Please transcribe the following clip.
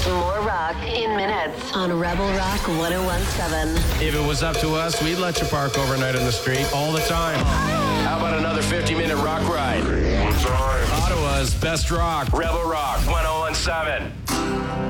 More rock in minutes on Rebel Rock 101.7. If it was up to us, we'd let you park overnight on the street all the time. How about another 50-minute rock ride? Ottawa's best rock. Rebel Rock 101.7.